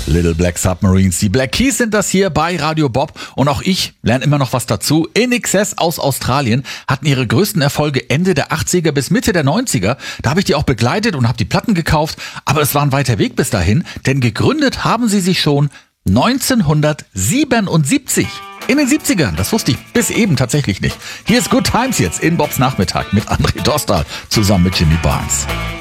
Little Black Submarines. Die Black Keys sind das hier bei Radio Bob. Und auch ich lerne immer noch was dazu. INXS aus Australien hatten ihre größten Erfolge Ende der 80er bis Mitte der 90er. Da habe ich die auch begleitet und habe die Platten gekauft. Aber es war ein weiter Weg bis dahin, denn gegründet haben sie sich schon 1977. In den 70ern, das wusste ich bis eben tatsächlich nicht. Hier ist Good Times jetzt in Bobs Nachmittag mit André Dostal zusammen mit Jimmy Barnes.